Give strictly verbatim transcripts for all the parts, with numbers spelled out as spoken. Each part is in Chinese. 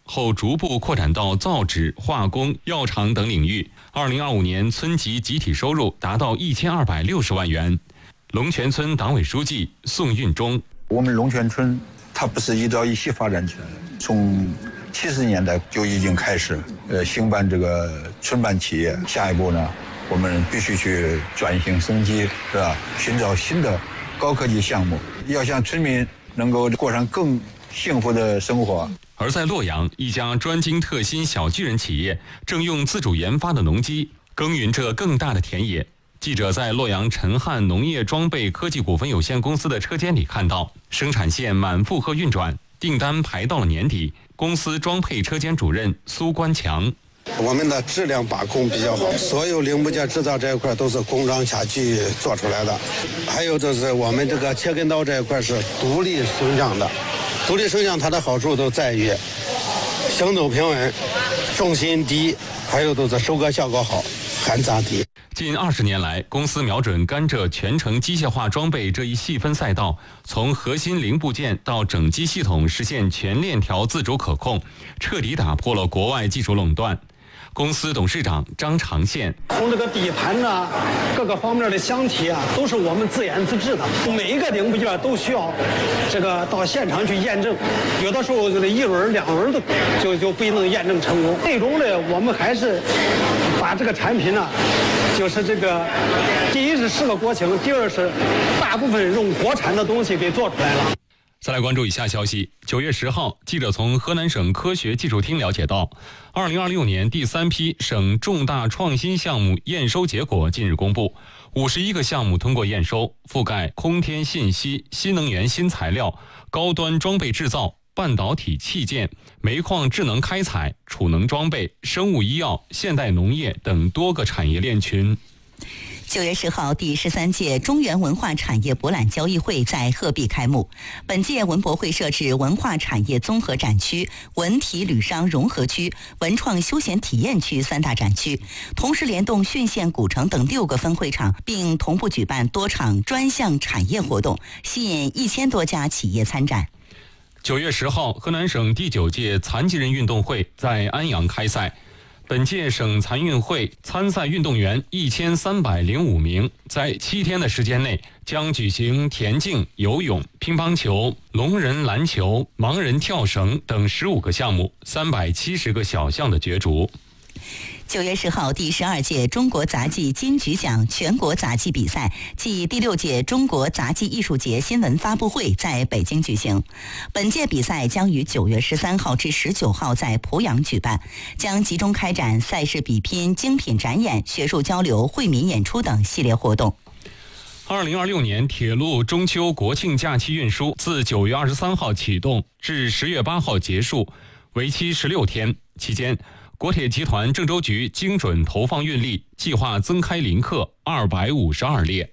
后逐步扩展到造纸、化工、药厂等领域。二零二五年村级集体收入达到一千二百六十万元。龙泉村党委书记宋运忠： 我们龙泉村它不是一朝一夕发展起来的，从七十年代就已经开始呃兴办这个村办企业。下一步呢，我们必须去转型升级，是吧？寻找新的高科技项目，要向村民能够过上更幸福的生活。 而在洛阳，一家专精特新小巨人企业正用自主研发的农机耕耘着更大的田野。记者在洛阳陈汉农业装备科技股份有限公司的车间里看到，生产线满负荷运转，订单排到了年底。公司装配车间主任苏关强： 我们的质量把控比较好，所有零部件制造这一块都是工厂下去做出来的。还有就是我们这个切根刀这一块是独立升降的，独立升降它的好处都在于行走平稳、重心低，还有都是收割效果好、含杂低。 近二十年来，公司瞄准甘蔗全程机械化装备这一细分赛道，从核心零部件到整机系统实现全链条自主可控，彻底打破了国外技术垄断。公司董事长张长宪： 从这个底盘呐、啊，各个方面的箱体啊，都是我们自研自制的，每一个零部件都需要这个到现场去验证，有的时候这个一轮两轮的就就不一定能验证成功。最终呢，我们还是把这个产品呢、啊，就是这个第一是适合国情，第二是大部分用国产的东西给做出来了。 再来关注以下消息。九月十号，记者从河南省科学技术厅了解到，二零二六年第三批省重大创新项目验收结果近日公布，五十一个项目通过验收，覆盖空天信息、新能源新材料、高端装备制造、半导体器件、煤矿智能开采、储能装备、生物医药、现代农业等多个产业链群。 九月十号，第十三届中原文化产业博览交易会在鹤壁开幕。本届文博会设置文化产业综合展区、文体旅商融合区、文创休闲体验区三大展区，同时联动浚县古城等六个分会场，并同步举办多场专项产业活动，吸引一千多家企业参展。 九月十号，河南省第九届残疾人运动会在安阳开赛。本届省残运会参赛运动员一千三百零五名，在七天的时间内将举行田径、游泳、乒乓球、聋人篮球、盲人跳绳等十五个项目，三百七十个小项的角逐。 九月十号，第十二届中国杂技金曲奖全国杂技比赛暨第六届中国杂技艺术节新闻发布会在北京举行。本届比赛将于九月十三号至十九号在濮阳举办，将集中开展赛事比拼、精品展演、学术交流、惠民演出等系列活动。 二零二六年铁路中秋国庆假期运输自九月二十三号启动至十月八号结束，为期十六天。期间，国铁集团郑州局精准投放运力，计划增开临客二百五十二列。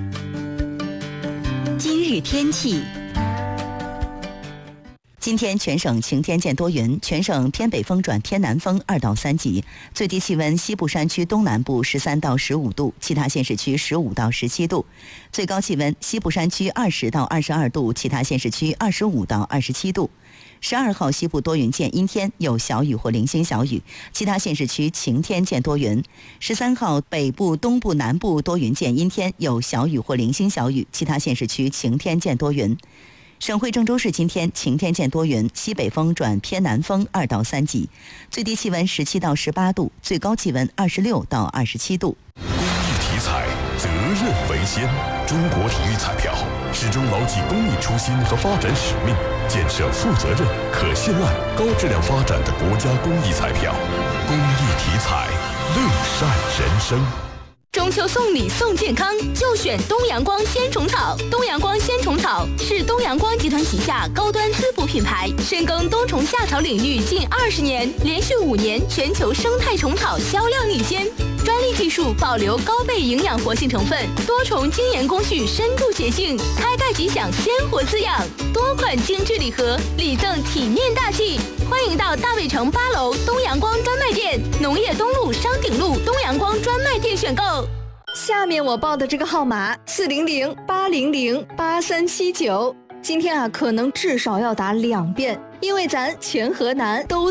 今日天气。今天全省晴天见多云，全省偏北风转偏南风二到三级，最低气温西部山区东南部十三到十五度，其他县市区十五到十七度，最高气温西部山区二十到二十二度，其他县市区二十五到二十七度。十二号西部多云见阴天，有小雨或零星小雨，其他县市区晴天见多云。十三号北部、东部、南部多云见阴天，有小雨或零星小雨，其他县市区晴天见多云。省会郑州市今天晴天见多云，西北风转偏南风二到三级，最低气温十七到十八度，最高气温二十六到二十七度。 公益体彩，责任为先。中国体育彩票始终牢记公益初心和发展使命，建设负责任、可信赖、高质量发展的国家公益彩票。公益体彩，乐善人生。 中秋送礼送健康，就选东阳光鲜虫草。东阳光鲜虫草是东阳光集团旗下高端滋补品牌，深耕冬虫夏草领域近二十年，连续五年全球生态虫草销量领先。专利技术保留高倍营养活性成分，多重精研工序深度洁净，开盖即享鲜活滋养。多款精致礼盒，礼赠体面大气。欢迎到大卫城八楼东阳光专卖店、农业东路商鼎路东阳光专卖店选购。 下面我报的这个号码四零零八零零八三七九，今天啊可能至少要打两遍，因为咱全河南都